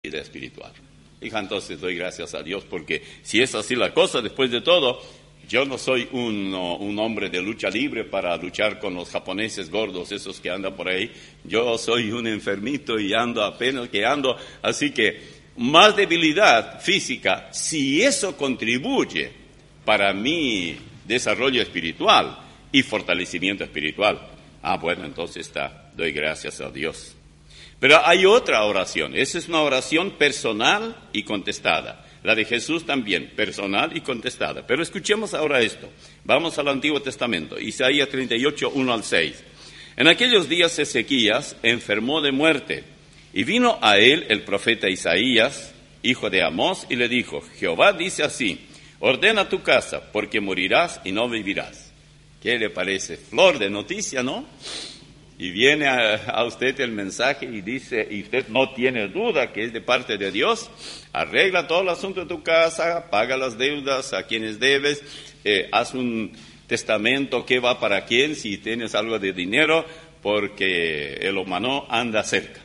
vida espiritual. Y entonces doy gracias a Dios, porque si es así la cosa, después de todo, yo no soy un hombre de lucha libre para luchar con los japoneses gordos, esos que andan por ahí. Yo soy un enfermito y ando apenas que ando, así que más debilidad física, si eso contribuye para mi desarrollo espiritual y fortalecimiento espiritual, bueno, entonces doy gracias a Dios. Pero hay otra oración, esa es una oración personal y contestada. La de Jesús también, personal y contestada. Pero escuchemos ahora esto. Vamos al Antiguo Testamento, Isaías 38, 1 al 6. En aquellos días Ezequías enfermó de muerte, y vino a él el profeta Isaías, hijo de Amós, y le dijo, Jehová dice así, ordena tu casa, porque morirás y no vivirás. ¿Qué le parece? Flor de noticia, ¿no? Y viene a usted el mensaje y dice, y usted no tiene duda que es de parte de Dios, arregla todo el asunto de tu casa, paga las deudas a quienes debes, haz un testamento, qué va para quién, si tienes algo de dinero, porque el humano anda cerca.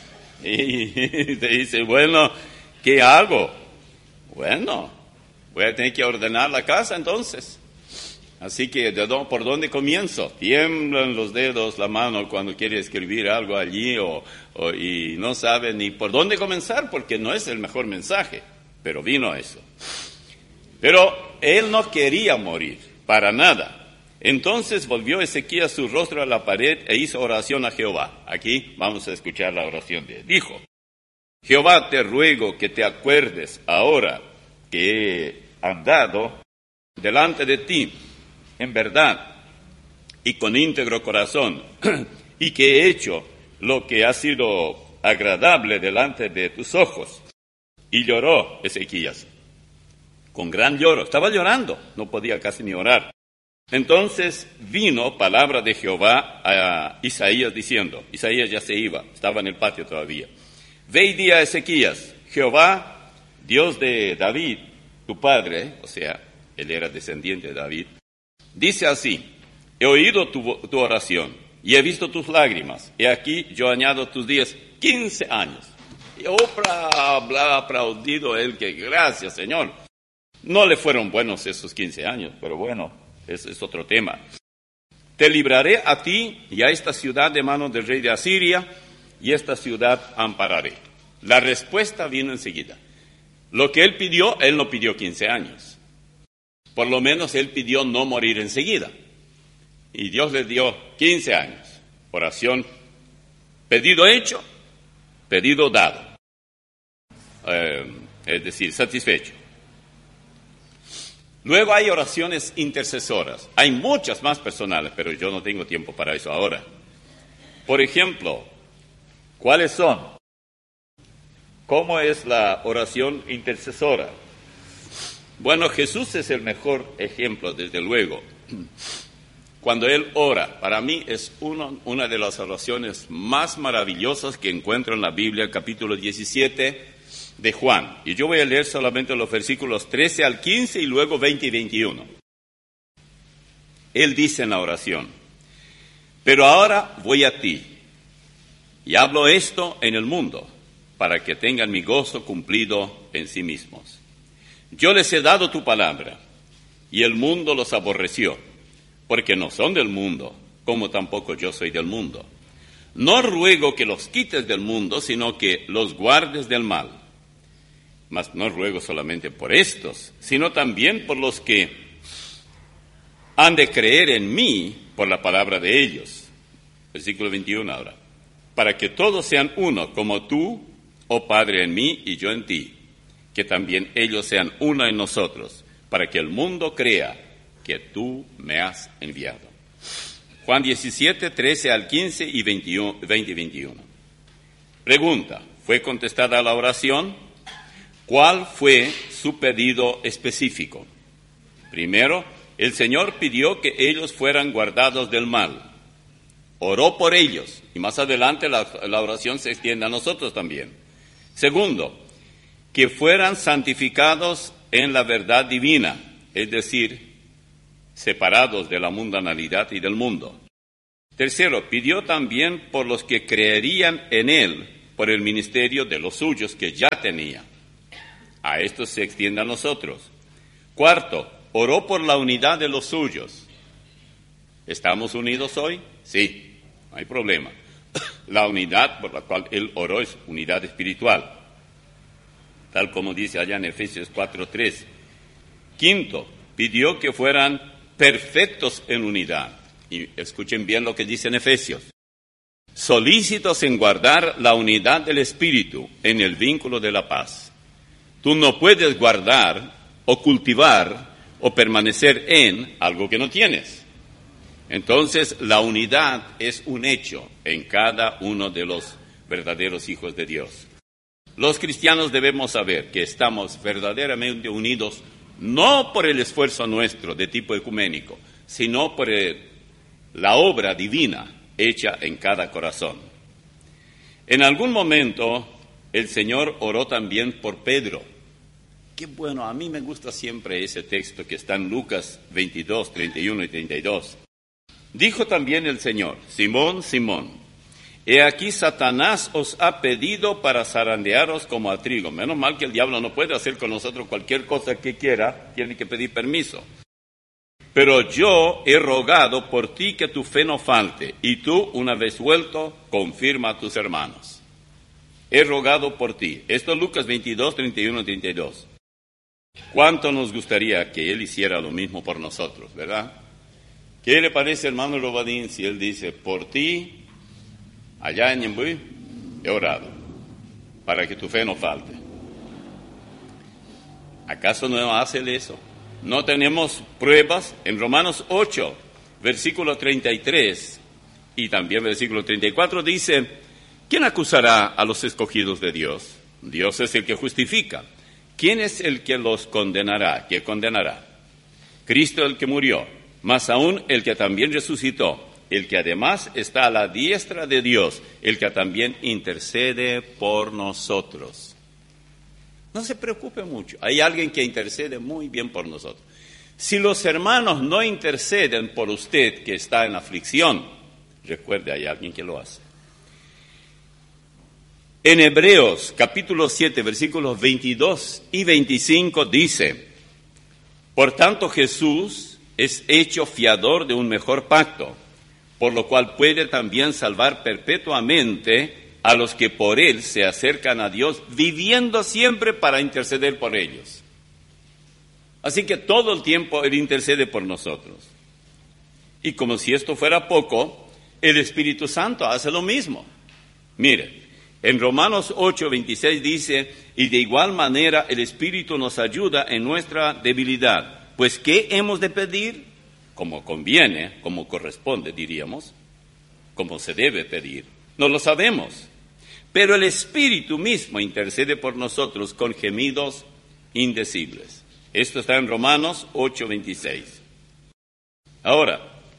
Y te dice, bueno, ¿qué hago? Bueno, voy a tener que ordenar la casa entonces. Así que, ¿por dónde comienzo? Tiemblan los dedos, la mano cuando quiere escribir algo allí y no sabe ni por dónde comenzar porque no es el mejor mensaje. Pero vino eso. Pero él no quería morir, para nada. Entonces volvió Ezequías su rostro a la pared e hizo oración a Jehová. Aquí vamos a escuchar la oración de él. Dijo, Jehová, te ruego que te acuerdes ahora que he andado delante de ti en verdad y con íntegro corazón, y que he hecho lo que ha sido agradable delante de tus ojos. Y lloró Ezequías, con gran lloro, estaba llorando, no podía casi ni orar. Entonces vino palabra de Jehová a Isaías diciendo, Isaías ya se iba, estaba en el patio todavía. Ve y di a Ezequías, Jehová, Dios de David, tu padre, o sea, él era descendiente de David, dice así, he oído tu oración y he visto tus lágrimas. He aquí yo añado tus días 15 años. Y habrá aplaudido él que gracias, Señor. No le fueron buenos esos 15 años, pero bueno, ese es otro tema. Te libraré a ti y a esta ciudad de manos del rey de Asiria, y esta ciudad ampararé. La respuesta vino enseguida. Lo que él no pidió 15 años. Por lo menos él pidió no morir enseguida. Y Dios le dio 15 años. Oración, pedido hecho, pedido dado. Es decir, satisfecho. Luego hay oraciones intercesoras. Hay muchas más personales, pero yo no tengo tiempo para eso ahora. Por ejemplo, ¿cuáles son? ¿Cómo es la oración intercesora? Bueno, Jesús es el mejor ejemplo, desde luego. Cuando Él ora, para mí es una de las oraciones más maravillosas que encuentro en la Biblia, capítulo 17 de Juan. Y yo voy a leer solamente los versículos 13 al 15 y luego 20 y 21. Él dice en la oración, pero ahora voy a ti y hablo esto en el mundo para que tengan mi gozo cumplido en sí mismos. Yo les he dado tu palabra, y el mundo los aborreció, porque no son del mundo, como tampoco yo soy del mundo. No ruego que los quites del mundo, sino que los guardes del mal. Mas no ruego solamente por estos, sino también por los que han de creer en mí por la palabra de ellos. Versículo 21 ahora. Para que todos sean uno, como tú, oh Padre, en mí y yo en ti. Que también ellos sean uno en nosotros, para que el mundo crea que tú me has enviado. Juan 17, 13 al 15 y 20 y 21. Pregunta, ¿fue contestada la oración? ¿Cuál fue su pedido específico? Primero, el Señor pidió que ellos fueran guardados del mal. Oró por ellos, y más adelante la oración se extiende a nosotros también. Segundo, que fueran santificados en la verdad divina, es decir, separados de la mundanalidad y del mundo. Tercero, pidió también por los que creerían en Él por el ministerio de los suyos que ya tenía. A esto se extiende a nosotros. Cuarto, oró por la unidad de los suyos. ¿Estamos unidos hoy? Sí, no hay problema. La unidad por la cual él oró es unidad espiritual, tal como dice allá en Efesios 4:3. Quinto, pidió que fueran perfectos en unidad. Y escuchen bien lo que dice en Efesios. Solícitos en guardar la unidad del Espíritu en el vínculo de la paz. Tú no puedes guardar o cultivar o permanecer en algo que no tienes. Entonces, la unidad es un hecho en cada uno de los verdaderos hijos de Dios. Los cristianos debemos saber que estamos verdaderamente unidos no por el esfuerzo nuestro de tipo ecuménico, sino por la obra divina hecha en cada corazón. En algún momento, el Señor oró también por Pedro. Qué bueno, a mí me gusta siempre ese texto que está en Lucas 22, 31 y 32. Dijo también el Señor: Simón, Simón, he aquí Satanás os ha pedido para zarandearos como a trigo. Menos mal que el diablo no puede hacer con nosotros cualquier cosa que quiera, tiene que pedir permiso. Pero yo he rogado por ti que tu fe no falte, y tú, una vez vuelto, confirma a tus hermanos. He rogado por ti. Esto es Lucas 22, 31 y 32. ¿Cuánto nos gustaría que Él hiciera lo mismo por nosotros, verdad? ¿Qué le parece, hermano Robadín, si él dice, por ti, allá en Ñembuy, he orado, para que tu fe no falte? ¿Acaso no hace él eso? No tenemos pruebas. En Romanos 8, versículo 33 y también versículo 34 dice, ¿quién acusará a los escogidos de Dios? Dios es el que justifica. ¿Quién es el que los condenará? ¿Qué condenará? Cristo el que murió. Más aún el que también resucitó, el que además está a la diestra de Dios, el que también intercede por nosotros. No se preocupe mucho, hay alguien que intercede muy bien por nosotros. Si los hermanos no interceden por usted que está en aflicción, recuerde, hay alguien que lo hace. En Hebreos capítulo 7, versículos 22 y 25 dice, por tanto Jesús es hecho fiador de un mejor pacto, por lo cual puede también salvar perpetuamente a los que por él se acercan a Dios, viviendo siempre para interceder por ellos. Así que todo el tiempo él intercede por nosotros. Y como si esto fuera poco, el Espíritu Santo hace lo mismo. Mire, en Romanos 8, 26 dice, y de igual manera el Espíritu nos ayuda en nuestra debilidad. Pues, ¿qué hemos de pedir? Como conviene, como corresponde, diríamos, como se debe pedir. No lo sabemos. Pero el Espíritu mismo intercede por nosotros con gemidos indecibles. Esto está en Romanos 8, 26. Ahora,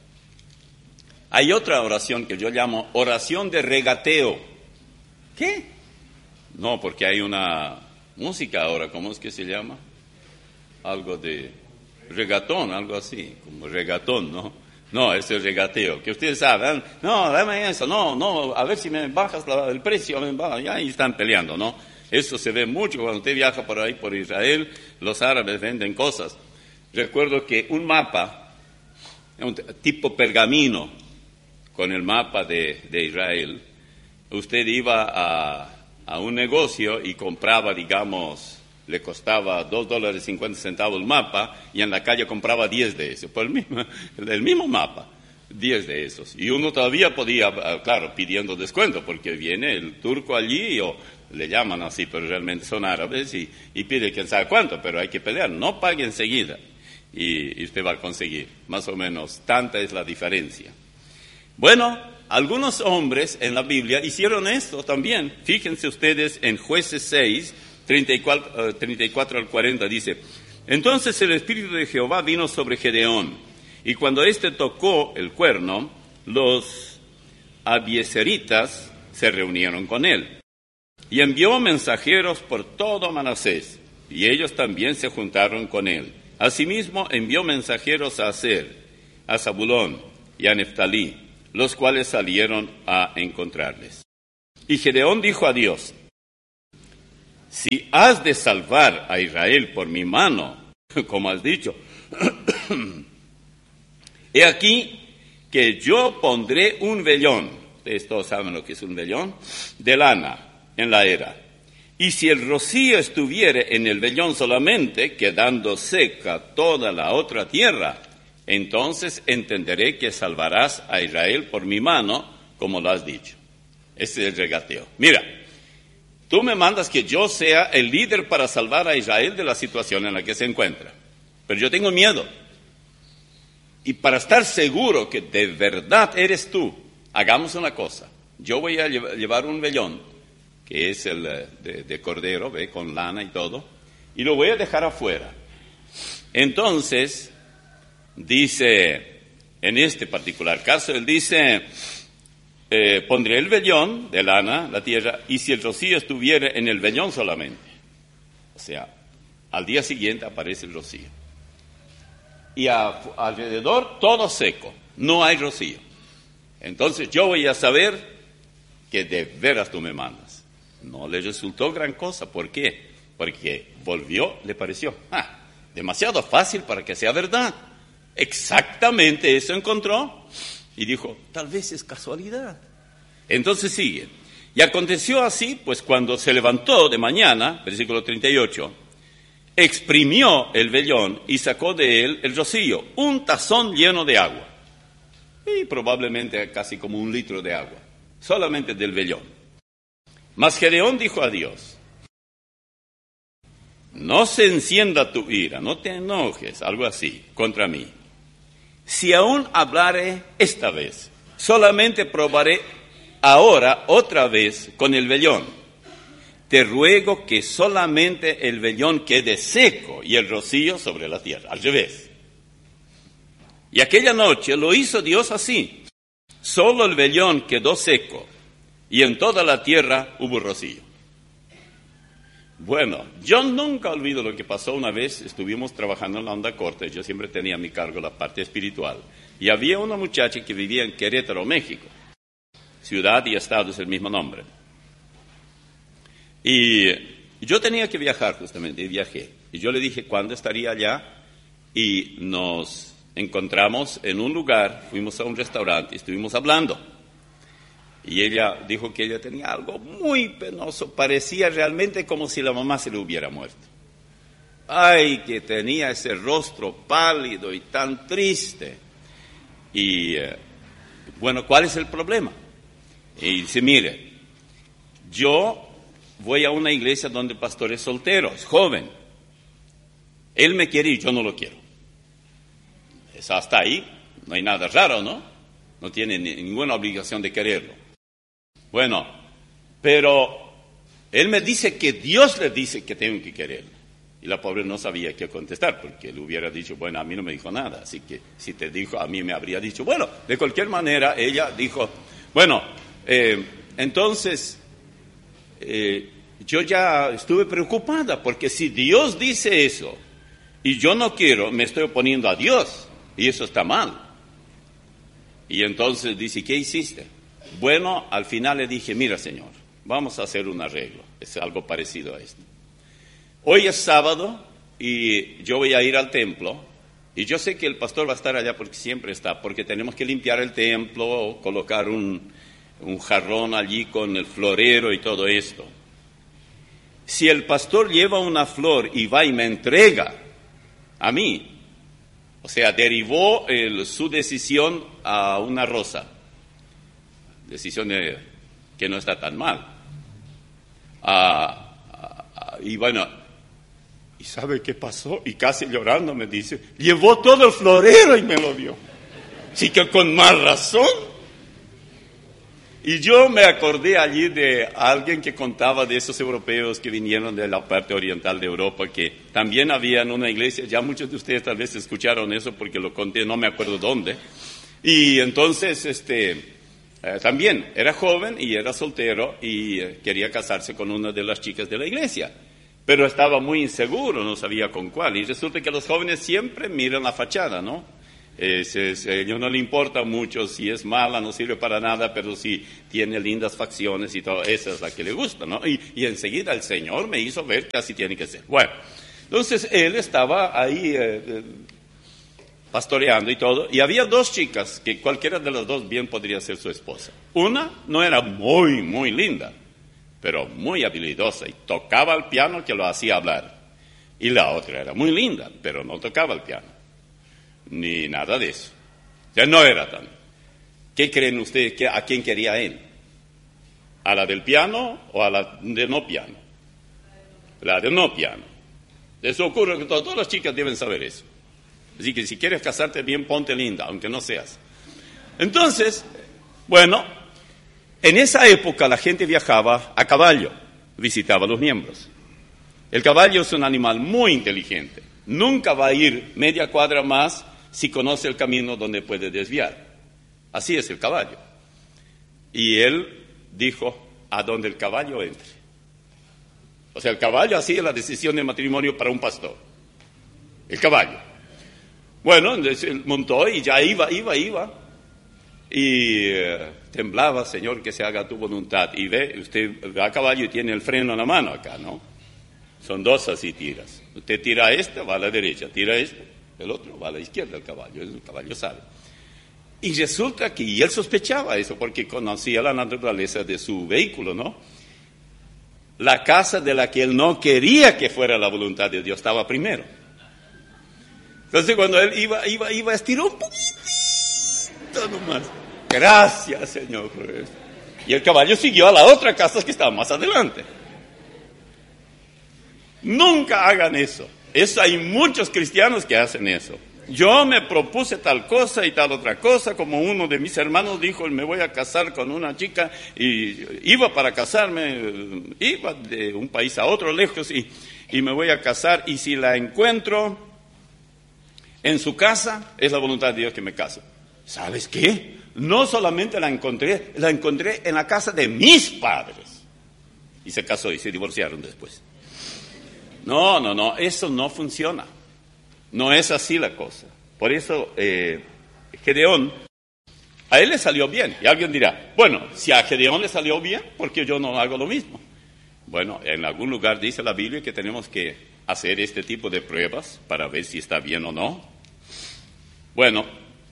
hay otra oración que yo llamo oración de regateo. ¿Qué? No, porque hay una música ahora, ¿cómo es que se llama? Algo de regatón, algo así, como regatón, ¿no? No, ese es regateo, que ustedes saben, no, dame eso, no, a ver si me bajas el precio, y ahí están peleando, ¿no? Eso se ve mucho cuando usted viaja por ahí, por Israel, los árabes venden cosas. Recuerdo que un mapa, un tipo pergamino, con el mapa de Israel, usted iba a un negocio y compraba, digamos, le costaba $2.50 el mapa, y en la calle compraba 10 de esos, por el mismo mapa, 10 de esos. Y uno todavía podía, claro, pidiendo descuento, porque viene el turco allí, o le llaman así, pero realmente son árabes, y pide quién sabe cuánto, pero hay que pelear, no pague enseguida, y usted va a conseguir, más o menos, tanta es la diferencia. Bueno, algunos hombres en la Biblia hicieron esto también. Fíjense ustedes en Jueces 6, 34 al 40 dice, entonces el Espíritu de Jehová vino sobre Gedeón, y cuando éste tocó el cuerno, los abiezeritas se reunieron con él, y envió mensajeros por todo Manasés, y ellos también se juntaron con él. Asimismo envió mensajeros a Aser, a Zabulón y a Neftalí, los cuales salieron a encontrarles. Y Gedeón dijo a Dios: si has de salvar a Israel por mi mano, como has dicho, he aquí que yo pondré un vellón, ustedes todos saben lo que es un vellón, de lana en la era. Y si el rocío estuviere en el vellón solamente, quedando seca toda la otra tierra, entonces entenderé que salvarás a Israel por mi mano, como lo has dicho. Ese es el regateo. Mira, tú me mandas que yo sea el líder para salvar a Israel de la situación en la que se encuentra. Pero yo tengo miedo. Y para estar seguro que de verdad eres tú, hagamos una cosa. Yo voy a llevar un vellón, que es el de cordero, ¿ve? Con lana y todo, y lo voy a dejar afuera. Entonces, dice, en este particular caso, él dice, pondré el vellón de lana, la tierra, y si el rocío estuviera en el vellón solamente. O sea, al día siguiente aparece el rocío. Y alrededor todo seco, no hay rocío. Entonces yo voy a saber que de veras tú me mandas. No le resultó gran cosa. ¿Por qué? Porque volvió, le pareció demasiado fácil para que sea verdad. Exactamente eso encontró y dijo, tal vez es casualidad. Entonces sigue. Y aconteció así, pues cuando se levantó de mañana, versículo 38, exprimió el vellón y sacó de él el rocío, un tazón lleno de agua. Y probablemente casi como 1 litro de agua, solamente del vellón. Mas Gedeón dijo a Dios, no se encienda tu ira, no te enojes, algo así, contra mí. Si aún hablare esta vez, solamente probaré ahora otra vez con el vellón. Te ruego que solamente el vellón quede seco y el rocío sobre la tierra, al revés. Y aquella noche lo hizo Dios así. Solo el vellón quedó seco y en toda la tierra hubo rocío. Bueno, yo nunca olvido lo que pasó una vez. Estuvimos trabajando en la onda corta y yo siempre tenía a mi cargo la parte espiritual. Y había una muchacha que vivía en Querétaro, México. Ciudad y estado es el mismo nombre. Y yo tenía que viajar justamente, y viajé. Y yo le dije cuándo estaría allá, y nos encontramos en un lugar, fuimos a un restaurante, y estuvimos hablando. Y ella dijo que ella tenía algo muy penoso, parecía realmente como si la mamá se le hubiera muerto. Ay, que tenía ese rostro pálido y tan triste. Y bueno, ¿cuál es el problema? Y dice, mire, yo voy a una iglesia donde el pastor es soltero, es joven. Él me quiere y yo no lo quiero. Eso hasta ahí, no hay nada raro, ¿no? No tiene ninguna obligación de quererlo. Bueno, pero él me dice que Dios le dice que tengo que quererlo. Y la pobre no sabía qué contestar, porque él hubiera dicho, bueno, a mí no me dijo nada. Así que si te dijo, a mí me habría dicho, bueno, de cualquier manera, ella dijo, bueno, entonces, yo ya estuve preocupada, porque si Dios dice eso, y yo no quiero, me estoy oponiendo a Dios, y eso está mal. Y entonces dice, ¿qué hiciste? Bueno, al final le dije, mira Señor, vamos a hacer un arreglo, es algo parecido a esto. Hoy es sábado, y yo voy a ir al templo, y yo sé que el pastor va a estar allá porque siempre está, porque tenemos que limpiar el templo, colocar un jarrón allí con el florero y todo esto. Si el pastor lleva una flor y va y me entrega a mí, o sea, derivó su decisión a una rosa, decisión que no está tan mal. Y bueno, ¿y sabe qué pasó? Y casi llorando me dice, llevó todo el florero y me lo dio. Sí que con más razón. Y yo me acordé allí de alguien que contaba de esos europeos que vinieron de la parte oriental de Europa, que también había en una iglesia, ya muchos de ustedes tal vez escucharon eso porque lo conté, no me acuerdo dónde. Y entonces, también era joven y era soltero y quería casarse con una de las chicas de la iglesia. Pero estaba muy inseguro, no sabía con cuál. Y resulta que los jóvenes siempre miran la fachada, ¿no? Señor no le importa mucho, si es mala no sirve para nada, pero si tiene lindas facciones y todo, esa es la que le gusta, ¿no? Y enseguida el Señor me hizo ver que así tiene que ser. Bueno, entonces él estaba ahí pastoreando y todo, y había dos chicas, que cualquiera de las dos bien podría ser su esposa. Una no era muy linda, pero muy habilidosa, y tocaba el piano que lo hacía hablar. Y la otra era muy linda, pero no tocaba el piano, ni nada de eso. O sea, no era tan. ¿Qué creen ustedes a quién quería él? ¿A la del piano o a la de no piano? La de no piano. Eso ocurre que todas las chicas deben saber eso. Así que si quieres casarte bien, ponte linda, aunque no seas. Entonces, bueno, en esa época la gente viajaba a caballo, visitaba a los miembros. El caballo es un animal muy inteligente. Nunca va a ir media cuadra más si conoce el camino donde puede desviar. Así es el caballo. Y él dijo, a donde el caballo entre. O sea, el caballo hacía la decisión de matrimonio para un pastor. El caballo. Bueno, entonces él montó y ya iba. Y temblaba, Señor, que se haga tu voluntad. Y ve, usted va a caballo y tiene el freno en la mano acá, ¿no? Son dos así tiras. Usted tira va a la derecha, tira el otro va a la izquierda, el caballo sabe. Y resulta que, y él sospechaba eso, porque conocía la naturaleza de su vehículo, ¿no? La casa de la que él no quería que fuera la voluntad de Dios estaba primero. Entonces cuando él iba, estiró un poquitito nomás. Gracias, Señor, por eso. Y el caballo siguió a la otra casa que estaba más adelante. Nunca hagan eso. Hay muchos cristianos que hacen eso. Yo me propuse tal cosa y tal otra cosa, como uno de mis hermanos dijo, me voy a casar con una chica, y iba para casarme, iba de un país a otro lejos, y me voy a casar, y si la encuentro en su casa, es la voluntad de Dios que me caso. ¿Sabes qué? No solamente la encontré en la casa de mis padres. Y se casó y se divorciaron después. No, eso no funciona. No es así la cosa. Por eso, Gedeón, a él le salió bien. Y alguien dirá, bueno, si a Gedeón le salió bien, ¿por qué yo no hago lo mismo? Bueno, en algún lugar dice la Biblia que tenemos que hacer este tipo de pruebas para ver si está bien o no. Bueno,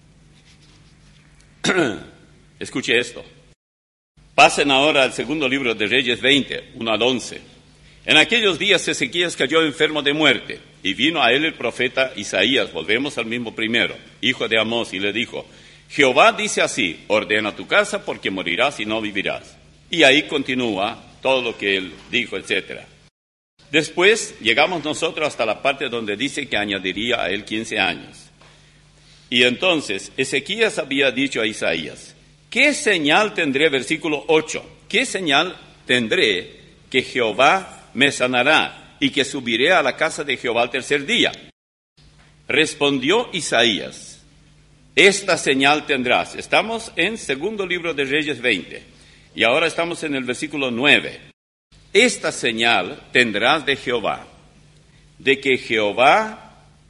escuche esto. Pasen ahora al segundo libro de Reyes 20, 1 al 11. En aquellos días Ezequías cayó enfermo de muerte, y vino a él el profeta Isaías, volvemos al mismo primero, hijo de Amós, y le dijo, Jehová dice así, ordena tu casa porque morirás y no vivirás. Y ahí continúa todo lo que él dijo, etc. Después llegamos nosotros hasta la parte donde dice que añadiría a él 15 años. Y entonces Ezequías había dicho a Isaías, ¿qué señal tendré, versículo 8, qué señal tendré que Jehová me sanará y que subiré a la casa de Jehová al tercer día? Respondió Isaías, esta señal tendrás. Estamos en segundo libro de Reyes 20 y ahora estamos en el versículo 9. Esta señal tendrás de Jehová, de que Jehová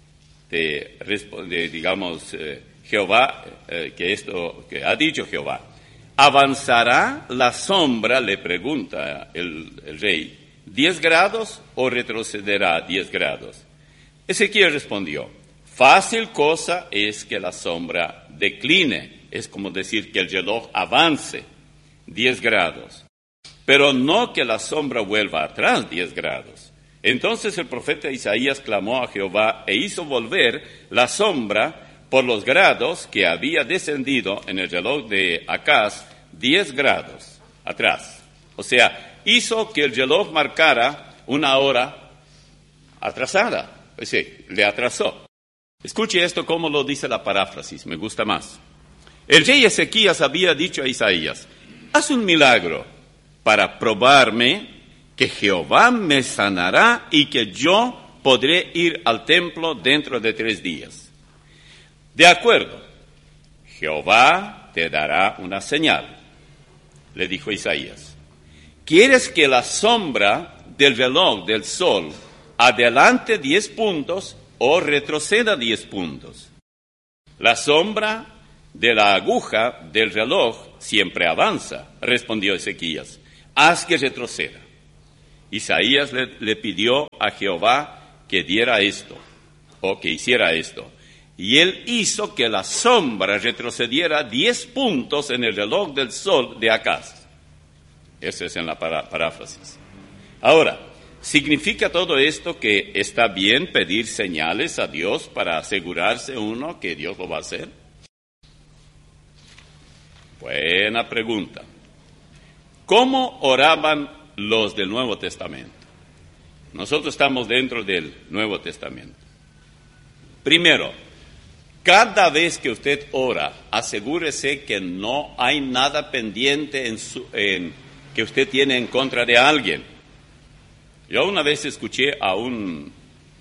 Jehová, que ha dicho Jehová, ¿avanzará la sombra? Le pregunta el rey, 10 grados o retrocederá 10 grados. Ezequiel respondió, fácil cosa es que la sombra decline, es como decir que el reloj avance 10 grados, pero no que la sombra vuelva atrás 10 grados. Entonces el profeta Isaías clamó a Jehová e hizo volver la sombra por los grados que había descendido en el reloj de Acaz 10 grados atrás. O sea, hizo que el reloj marcara una hora atrasada. Sí, le atrasó. Escuche esto como lo dice la paráfrasis, me gusta más. El rey Ezequías había dicho a Isaías, haz un milagro para probarme que Jehová me sanará y que yo podré ir al templo dentro de 3 días. De acuerdo, Jehová te dará una señal, le dijo Isaías. ¿Quieres que la sombra del reloj del sol adelante 10 puntos o retroceda 10 puntos? La sombra de la aguja del reloj siempre avanza, respondió Ezequías. Haz que retroceda. Isaías le pidió a Jehová que diera esto, o que hiciera esto. Y él hizo que la sombra retrocediera 10 puntos en el reloj del sol de Acaz. Eso es en la paráfrasis. Ahora, ¿significa todo esto que está bien pedir señales a Dios para asegurarse uno que Dios lo va a hacer? Buena pregunta. ¿Cómo oraban los del Nuevo Testamento? Nosotros estamos dentro del Nuevo Testamento. Primero, cada vez que usted ora, asegúrese que no hay nada pendiente que usted tiene en contra de alguien. Yo una vez escuché a un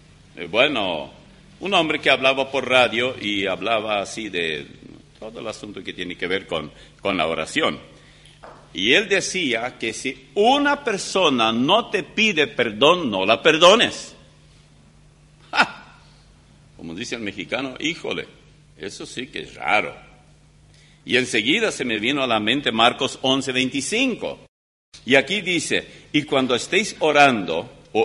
hombre que hablaba por radio y hablaba así de todo el asunto que tiene que ver con la oración. Y él decía que si una persona no te pide perdón, no la perdones. ¡Ja! Como dice el mexicano, híjole, eso sí que es raro. Y enseguida se me vino a la mente Marcos 11:25. Y aquí dice, y cuando estéis orando,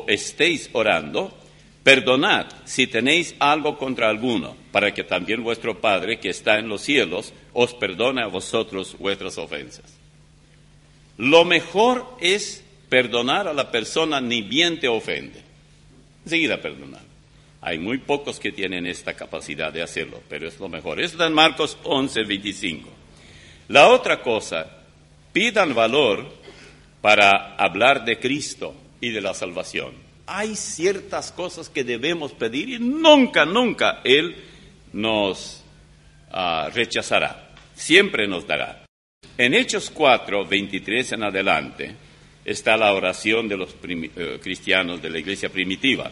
perdonad si tenéis algo contra alguno, para que también vuestro Padre que está en los cielos os perdone a vosotros vuestras ofensas. Lo mejor es perdonar a la persona ni bien te ofende. Enseguida perdonar. Hay muy pocos que tienen esta capacidad de hacerlo, pero es lo mejor. Eso está en Marcos 11:25. La otra cosa, pidan valor para hablar de Cristo y de la salvación. Hay ciertas cosas que debemos pedir y nunca Él nos rechazará. Siempre nos dará. En Hechos 4:23 en adelante está la oración de los cristianos de la iglesia primitiva.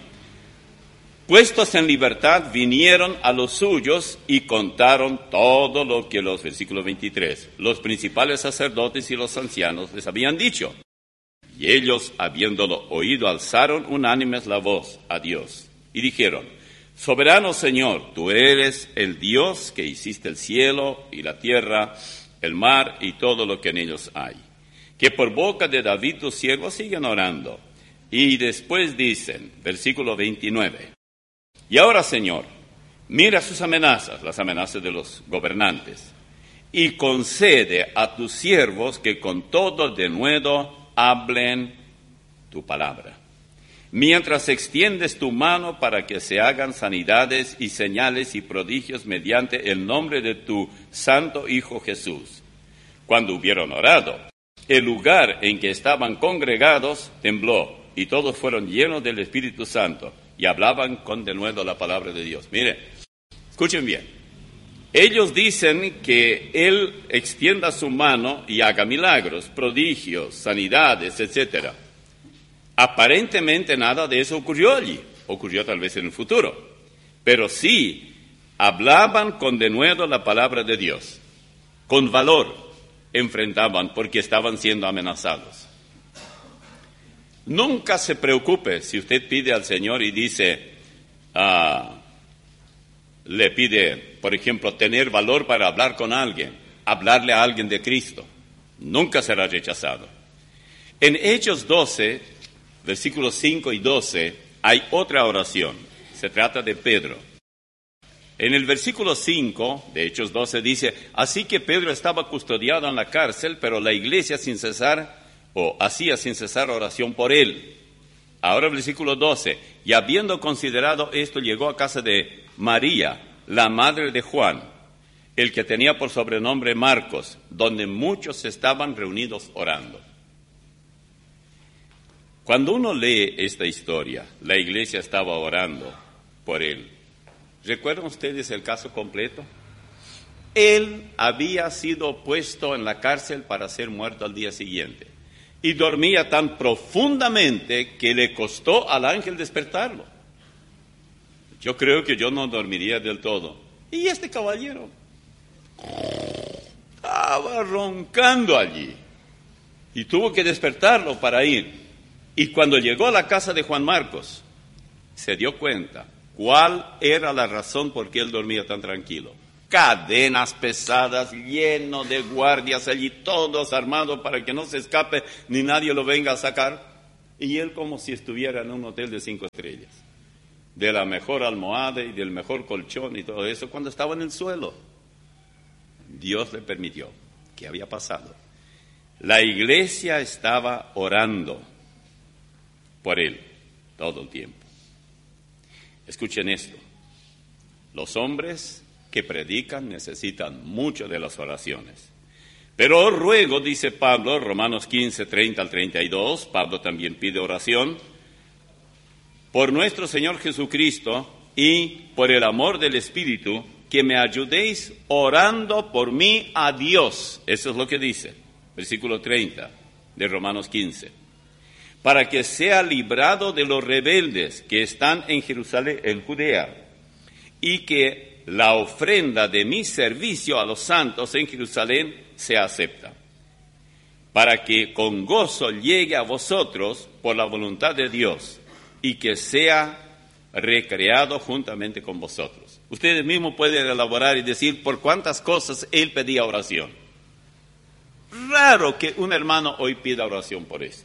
Puestos en libertad, vinieron a los suyos y contaron todo lo que versículo 23, los principales sacerdotes y los ancianos les habían dicho. Y ellos, habiéndolo oído, alzaron unánimes la voz a Dios y dijeron, Soberano Señor, tú eres el Dios que hiciste el cielo y la tierra, el mar y todo lo que en ellos hay. Que por boca de David tu siervo siguen orando. Y después dicen, versículo 29, y ahora, Señor, mira sus amenazas, las amenazas de los gobernantes, y concede a tus siervos que con todo denuedo hablen tu palabra. Mientras extiendes tu mano para que se hagan sanidades y señales y prodigios mediante el nombre de tu santo Hijo Jesús. Cuando hubieron orado, el lugar en que estaban congregados tembló, y todos fueron llenos del Espíritu Santo, y hablaban con denuedo la palabra de Dios. Miren, escuchen bien. Ellos dicen que Él extienda su mano y haga milagros, prodigios, sanidades, etc. Aparentemente nada de eso ocurrió allí. Ocurrió tal vez en el futuro. Pero sí, hablaban con denuedo la palabra de Dios. Con valor enfrentaban porque estaban siendo amenazados. Nunca se preocupe si usted pide al Señor y dice, le pide, por ejemplo, tener valor para hablar con alguien, hablarle a alguien de Cristo. Nunca será rechazado. En Hechos 12, versículos 5 y 12, hay otra oración. Se trata de Pedro. En el versículo 5 de Hechos 12 dice, así que Pedro estaba custodiado en la cárcel, pero la iglesia hacía sin cesar oración por él. Ahora el versículo 12, y habiendo considerado esto, llegó a casa de María, la madre de Juan, el que tenía por sobrenombre Marcos, donde muchos estaban reunidos orando. Cuando uno lee esta historia, la iglesia estaba orando por él. ¿Recuerdan ustedes el caso completo? Él había sido puesto en la cárcel para ser muerto al día siguiente. Y dormía tan profundamente que le costó al ángel despertarlo. Yo creo que yo no dormiría del todo. Y este caballero estaba roncando allí. Y tuvo que despertarlo para ir. Y cuando llegó a la casa de Juan Marcos, se dio cuenta cuál era la razón por qué él dormía tan tranquilo. cadenas pesadas, lleno de guardias allí, todos armados para que no se escape ni nadie lo venga a sacar. Y él como si estuviera en un hotel de 5 estrellas, de la mejor almohada y del mejor colchón y todo eso, cuando estaba en el suelo. Dios le permitió. ¿Qué había pasado? La iglesia estaba orando por él todo el tiempo. Escuchen esto. Los hombres que predican necesitan mucho de las oraciones. Pero os ruego, dice Pablo, Romanos 15, 30 al 32, Pablo también pide oración, por nuestro Señor Jesucristo y por el amor del Espíritu, que me ayudéis orando por mí a Dios. Eso es lo que dice, versículo 30 de Romanos 15. Para que sea librado de los rebeldes que están en Jerusalén, en Judea, y que la ofrenda de mi servicio a los santos en Jerusalén sea acepta, para que con gozo llegue a vosotros por la voluntad de Dios y que sea recreado juntamente con vosotros. Ustedes mismos pueden elaborar y decir por cuántas cosas él pedía oración. Raro que un hermano hoy pida oración por esto.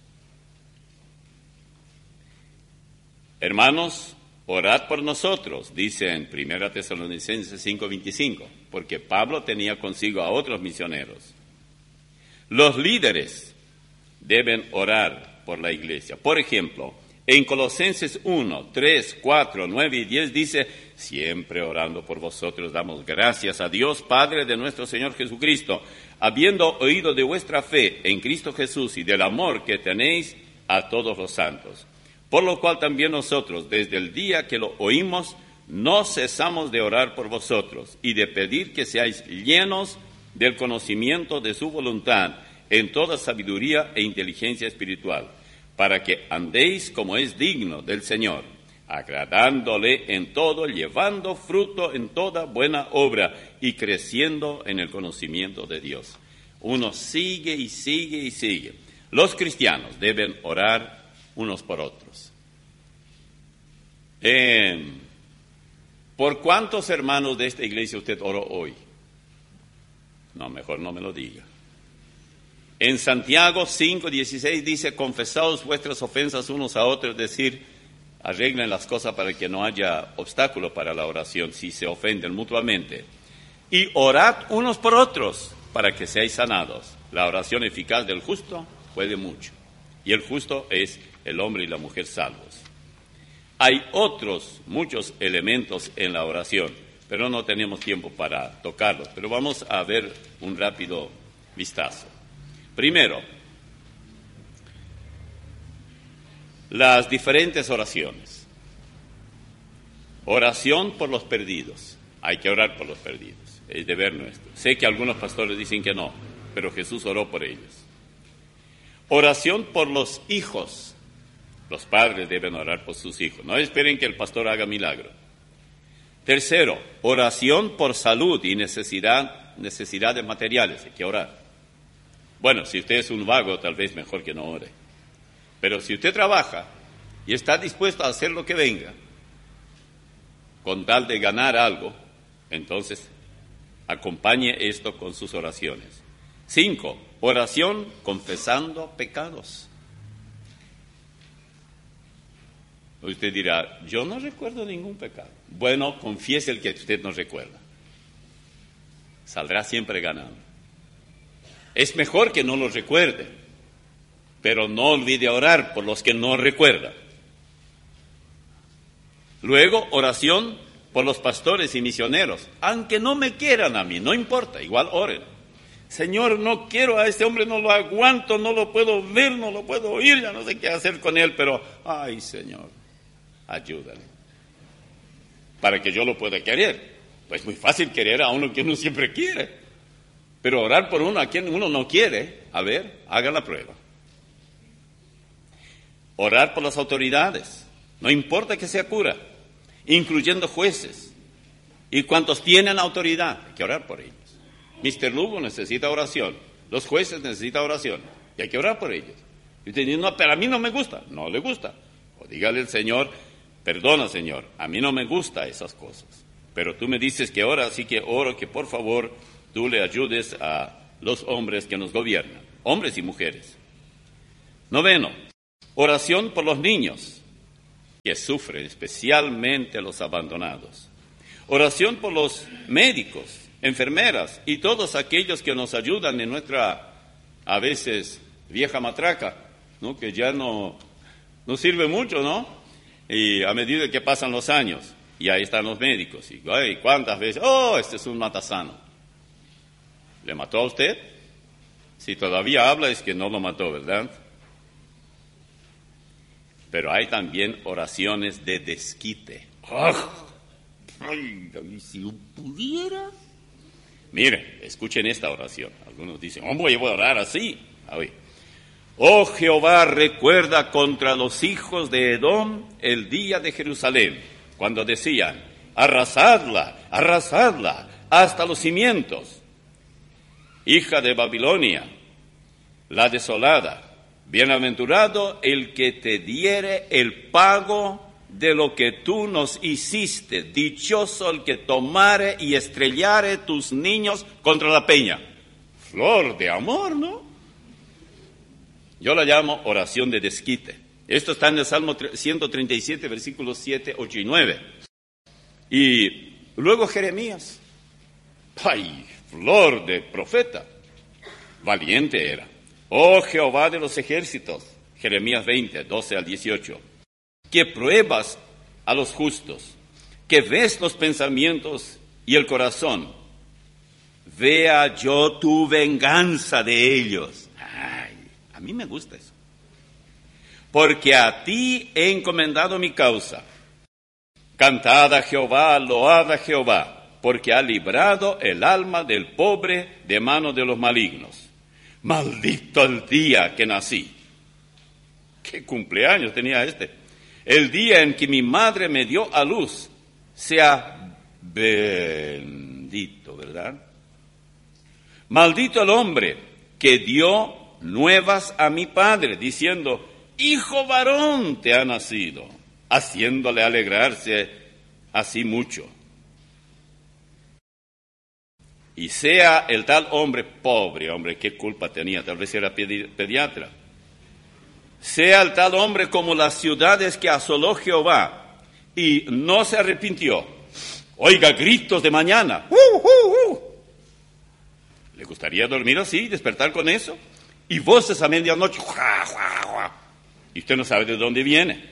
Hermanos, orad por nosotros, dice en 1 Tesalonicenses 5:25, porque Pablo tenía consigo a otros misioneros. Los líderes deben orar por la iglesia. Por ejemplo, en Colosenses 1, 3, 4, 9 y 10 dice, siempre orando por vosotros damos gracias a Dios, Padre de nuestro Señor Jesucristo, habiendo oído de vuestra fe en Cristo Jesús y del amor que tenéis a todos los santos. Por lo cual también nosotros, desde el día que lo oímos, no cesamos de orar por vosotros y de pedir que seáis llenos del conocimiento de su voluntad en toda sabiduría e inteligencia espiritual, para que andéis como es digno del Señor, agradándole en todo, llevando fruto en toda buena obra y creciendo en el conocimiento de Dios. Uno sigue y sigue y sigue. Los cristianos deben orar unos por otros. ¿Por cuántos hermanos de esta iglesia usted oró hoy? No, mejor no me lo diga. En Santiago 5:16 dice, confesaos vuestras ofensas unos a otros, es decir, arreglen las cosas para que no haya obstáculo para la oración si se ofenden mutuamente. Y orad unos por otros para que seáis sanados. La oración eficaz del justo puede mucho. Y el justo es el hombre y la mujer salvos. Hay otros muchos elementos en la oración, pero no tenemos tiempo para tocarlos. Pero vamos a ver un rápido vistazo. Primero, las diferentes oraciones. Oración por los perdidos. Hay que orar por los perdidos. Es deber nuestro. Sé que algunos pastores dicen que no, pero Jesús oró por ellos. Oración por los hijos. Los padres deben orar por sus hijos. No esperen que el pastor haga milagro. Tercero, oración por salud y necesidades materiales. Hay que orar. Bueno, si usted es un vago, tal vez mejor que no ore. Pero si usted trabaja y está dispuesto a hacer lo que venga, con tal de ganar algo, entonces acompañe esto con sus oraciones. 5, oración confesando pecados. Usted dirá, yo no recuerdo ningún pecado. Bueno, confiese el que usted no recuerda. Saldrá siempre ganando. Es mejor que no lo recuerde, pero no olvide orar por los que no recuerdan. Luego, oración por los pastores y misioneros. Aunque no me quieran a mí, no importa, igual oren. Señor, no quiero a este hombre, no lo aguanto, no lo puedo ver, no lo puedo oír, ya no sé qué hacer con él, pero, ay Señor, ayúdale. Para que yo lo pueda querer. Pues muy fácil querer a uno que uno siempre quiere. Pero orar por uno a quien uno no quiere, a ver, haga la prueba. Orar por las autoridades, no importa que sea cura, incluyendo jueces y cuantos tienen autoridad, hay que orar por ellos. Mr. Lugo necesita oración, los jueces necesitan oración y hay que orar por ellos. Y usted dice, no, pero a mí no me gusta, no le gusta. O dígale al Señor, perdona Señor, a mí no me gustan esas cosas. Pero tú me dices que ora, así que oro que por favor tú le ayudes a los hombres que nos gobiernan, hombres y mujeres. 9, oración por los niños que sufren, especialmente los abandonados. Oración por los médicos, enfermeras y todos aquellos que nos ayudan en nuestra, a veces, vieja matraca, ¿no? Que ya no sirve mucho, ¿no? Y a medida que pasan los años, y ahí están los médicos, y ay, ¿cuántas veces? ¡Oh, este es un matasano! ¿Le mató a usted? Si todavía habla es que no lo mató, ¿verdad? Pero hay también oraciones de desquite. ¡Ay, si yo pudiera! Miren, escuchen esta oración. Algunos dicen, ¿cómo voy a orar así? A ver. Oh Jehová, recuerda contra los hijos de Edom el día de Jerusalén, cuando decían, arrasadla, arrasadla, hasta los cimientos. Hija de Babilonia, la desolada, bienaventurado el que te diere el pago de lo que tú nos hiciste, dichoso el que tomare y estrellare tus niños contra la peña. Flor de amor, ¿no? Yo la llamo oración de desquite. Esto está en el Salmo 137, versículos 7, 8 y 9. Y luego Jeremías. ¡Ay, flor de profeta! Valiente era. Oh Jehová de los ejércitos. Jeremías 20, 12 al 18. Que pruebas a los justos, que ves los pensamientos y el corazón. Vea yo tu venganza de ellos. Ay, a mí me gusta eso. Porque a ti he encomendado mi causa. Cantad a Jehová, load a Jehová, porque ha librado el alma del pobre de mano de los malignos. Maldito el día que nací. ¿Qué cumpleaños tenía este? El día en que mi madre me dio a luz. Sea bendito, ¿verdad? Maldito el hombre que dio nuevas a mi padre, diciendo, hijo varón te ha nacido, haciéndole alegrarse así mucho. Y sea el tal hombre pobre, hombre, ¿qué culpa tenía? Tal vez era pediatra. Sea el tal hombre como las ciudades que asoló Jehová y no se arrepintió. Oiga gritos de mañana. ¿Le gustaría dormir así, despertar con eso? Y voces a medianoche. Y usted no sabe de dónde viene.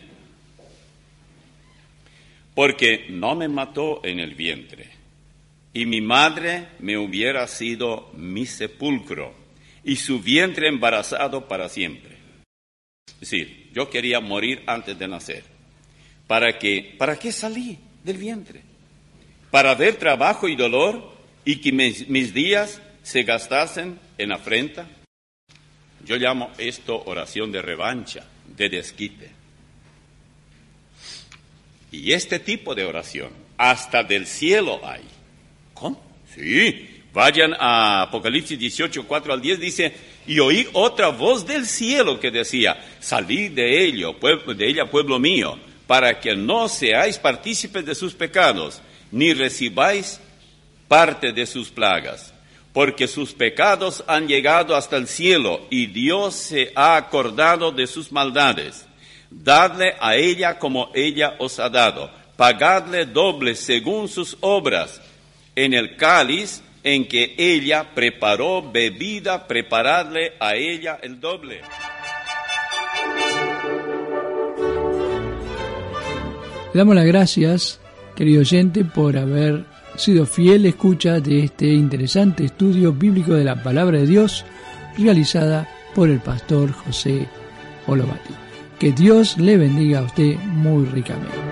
Porque no me mató en el vientre. Y mi madre me hubiera sido mi sepulcro. Y su vientre embarazado para siempre. Es decir, yo quería morir antes de nacer. ¿Para qué salí del vientre? ¿Para ver trabajo y dolor y que mis días se gastasen en afrenta? Yo llamo esto oración de revancha, de desquite. Y este tipo de oración, hasta del cielo hay. ¿Cómo? Sí, vayan a Apocalipsis 18, 4 al 10, dice, y oí otra voz del cielo que decía, salid de ella, pueblo mío, para que no seáis partícipes de sus pecados, ni recibáis parte de sus plagas, porque sus pecados han llegado hasta el cielo, y Dios se ha acordado de sus maldades. Dadle a ella como ella os ha dado, pagadle doble según sus obras. En el cáliz en que ella preparó bebida, preparadle a ella el doble. Le damos las gracias, querido oyente, por haber sido fiel escucha de este interesante estudio bíblico de la Palabra de Dios, realizada por el pastor José Olovati. Que Dios le bendiga a usted muy ricamente.